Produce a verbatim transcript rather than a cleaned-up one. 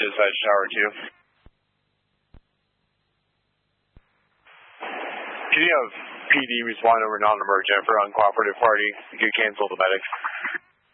dispatch tower two. Can you have P D respond over non-emergent for uncooperative party? You can cancel the medic.